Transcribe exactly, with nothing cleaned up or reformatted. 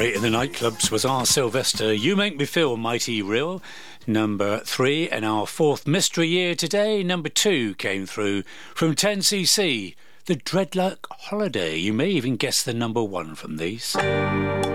Great in the nightclubs was our Sylvester. You Make Me Feel Mighty Real. Number three in our fourth mystery year today. Number two came through from ten C C. The Dreadlock Holiday. You may even guess the number one from these.